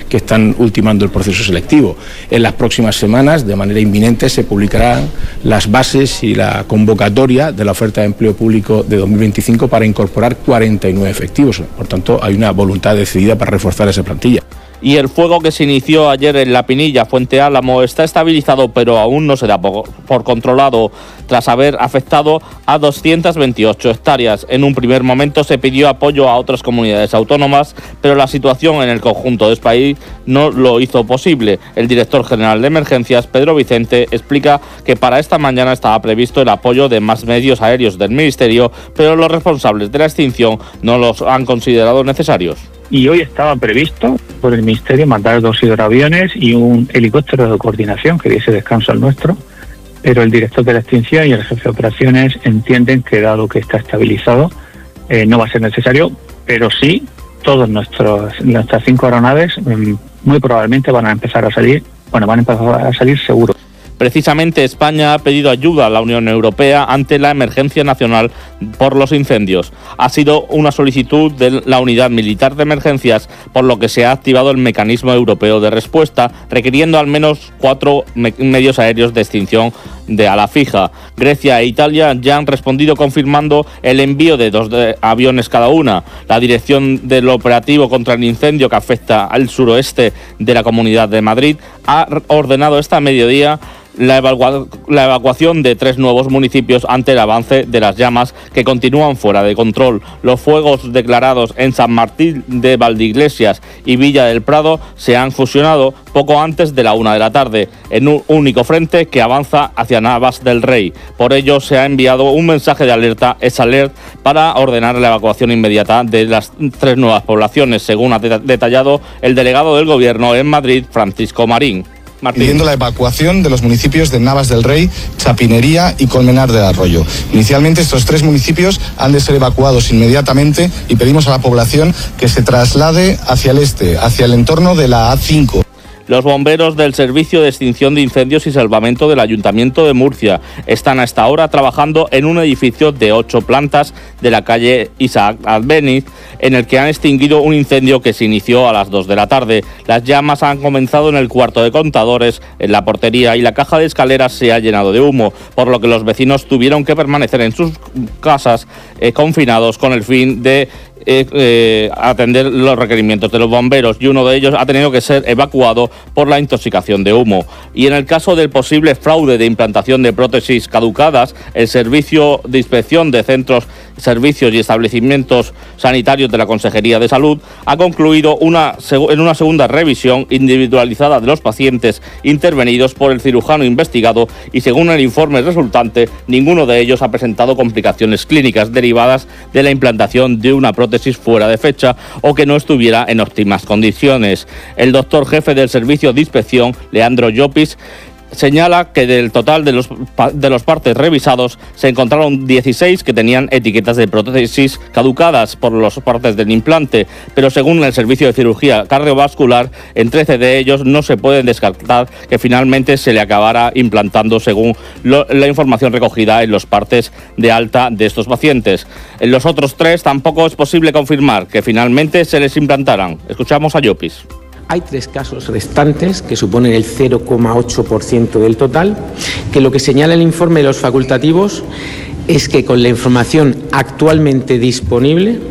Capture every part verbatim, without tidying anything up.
que están ultimando el proceso selectivo. En las próximas semanas, de manera inminente, se publicarán las bases y la convocatoria de la oferta de empleo público de dos mil veinticinco para incorporar cuarenta y nueve efectivos. Por tanto, hay una voluntad decidida para reforzar esa plantilla. Y el fuego que se inició ayer en La Pinilla, Fuente Álamo, está estabilizado, pero aún no se da por, por controlado, tras haber afectado a doscientas veintiocho hectáreas. En un primer momento se pidió apoyo a otras comunidades autónomas, pero la situación en el conjunto del país no lo hizo posible. El director general de Emergencias, Pedro Vicente, explica que para esta mañana estaba previsto el apoyo de más medios aéreos del Ministerio, pero los responsables de la extinción no los han considerado necesarios. Y hoy estaba previsto por el Ministerio mandar dos hidroaviones y un helicóptero de coordinación que diese descanso al nuestro, pero el director de la extinción y el jefe de operaciones entienden que, dado que está estabilizado, eh, no va a ser necesario, pero sí todas nuestras cinco aeronaves eh, muy probablemente van a empezar a salir, bueno, van a empezar a salir seguro. Precisamente España ha pedido ayuda a la Unión Europea ante la emergencia nacional por los incendios. Ha sido una solicitud de la Unidad Militar de Emergencias, por lo que se ha activado el mecanismo europeo de respuesta, requiriendo al menos cuatro me- medios aéreos de extinción de ala fija. Grecia e Italia ya han respondido confirmando el envío de dos de aviones cada una. La Dirección del Operativo contra el Incendio, que afecta al suroeste de la Comunidad de Madrid, ha ordenado esta mediodía La, evacua- la evacuación de tres nuevos municipios ante el avance de las llamas que continúan fuera de control. Los fuegos declarados en San Martín de Valdeiglesias y Villa del Prado se han fusionado poco antes de la una de la tarde en un único frente que avanza hacia Navas del Rey. Por ello se ha enviado un mensaje de alerta, S-Alert, para ordenar la evacuación inmediata de las tres nuevas poblaciones, según ha det- detallado el delegado del Gobierno en Madrid, Francisco Marín. Martín. Pidiendo la evacuación de los municipios de Navas del Rey, Chapinería y Colmenar del Arroyo. Inicialmente estos tres municipios han de ser evacuados inmediatamente y pedimos a la población que se traslade hacia el este, hacia el entorno de la A cinco. Los bomberos del Servicio de Extinción de Incendios y Salvamento del Ayuntamiento de Murcia están hasta ahora trabajando en un edificio de ocho plantas de la calle Isaac Albéniz, en el que han extinguido un incendio que se inició a las dos de la tarde. Las llamas han comenzado en el cuarto de contadores, en la portería, y la caja de escaleras se ha llenado de humo, por lo que los vecinos tuvieron que permanecer en sus casas eh, confinados con el fin de Eh, eh, atender los requerimientos de los bomberos, y uno de ellos ha tenido que ser evacuado por la intoxicación de humo. Y en el caso del posible fraude de implantación de prótesis caducadas, el Servicio de Inspección de Centros, Servicios y Establecimientos Sanitarios de la Consejería de Salud ha concluido una, en una segunda revisión individualizada de los pacientes intervenidos por el cirujano investigado, y según el informe resultante, ninguno de ellos ha presentado complicaciones clínicas derivadas de la implantación de una prótesis fuera de fecha o que no estuviera en óptimas condiciones. El doctor jefe del Servicio de Inspección, Leandro Llopis, señala que del total de los, de los partes revisados se encontraron dieciséis que tenían etiquetas de prótesis caducadas por las partes del implante, pero según el Servicio de Cirugía Cardiovascular, en trece de ellos no se puede descartar que finalmente se le acabara implantando, según lo, la información recogida en los partes de alta de estos pacientes. En los otros tres tampoco es posible confirmar que finalmente se les implantaran. Escuchamos a Llopis. Hay tres casos restantes que suponen el cero coma ocho por ciento del total, que lo que señala el informe de los facultativos es que con la información actualmente disponible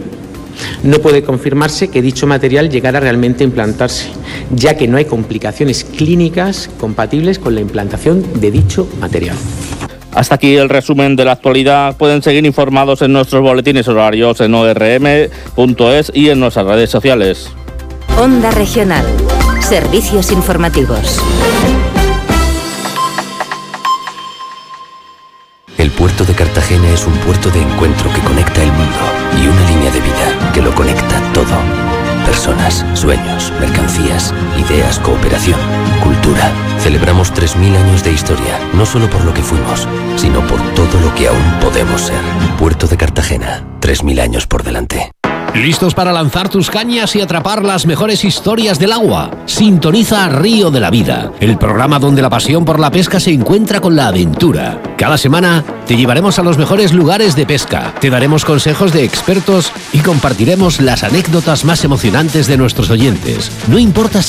no puede confirmarse que dicho material llegara realmente a implantarse, ya que no hay complicaciones clínicas compatibles con la implantación de dicho material. Hasta aquí el resumen de la actualidad. Pueden seguir informados en nuestros boletines horarios en o erre eme punto es y en nuestras redes sociales. Onda Regional. Servicios informativos. El puerto de Cartagena es un puerto de encuentro que conecta el mundo y una línea de vida que lo conecta todo. Personas, sueños, mercancías, ideas, cooperación, cultura. Celebramos tres mil años de historia, no solo por lo que fuimos, sino por todo lo que aún podemos ser. Puerto de Cartagena, tres mil años por delante. ¿Listos para lanzar tus cañas y atrapar las mejores historias del agua? Sintoniza Río de la Vida, el programa donde la pasión por la pesca se encuentra con la aventura. Cada semana te llevaremos a los mejores lugares de pesca, te daremos consejos de expertos y compartiremos las anécdotas más emocionantes de nuestros oyentes. No importa si